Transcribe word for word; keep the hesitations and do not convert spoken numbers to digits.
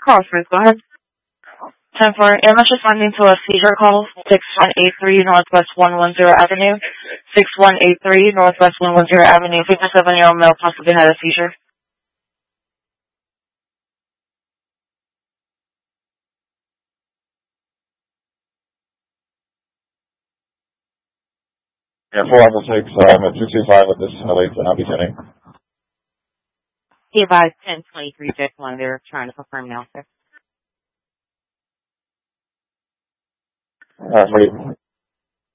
Call first, go ahead. ten four, am I responding to a seizure call? six one eight three Northwest one one zero Avenue. six one eight three Northwest one one zero Avenue. fifty-seven-year-old male possibly had a seizure. Yeah, four level six, I'm at two two five with this L A, and I'll be sending. He advised ten twenty-three Jet one. They're trying to confirm now, sir. Uh, forty,